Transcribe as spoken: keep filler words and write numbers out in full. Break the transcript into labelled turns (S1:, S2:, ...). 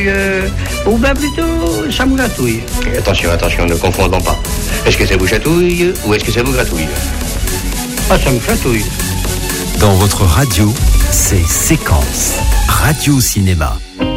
S1: Euh, ou bien plutôt, ça me gratouille.
S2: Et attention, attention, ne confondons pas. Est-ce que ça vous chatouille ou est-ce que ça vous gratouille?
S1: Ah, ça me gratouille.
S3: Dans votre radio, c'est Séquence Radio Cinéma.